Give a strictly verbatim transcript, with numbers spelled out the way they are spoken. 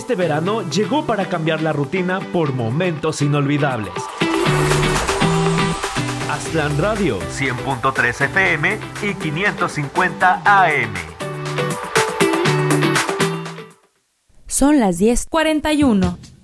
Este verano llegó para cambiar la rutina por momentos inolvidables. Aztlán Radio, cien punto tres F M y quinientos cincuenta A M. Son las diez cuarenta y uno.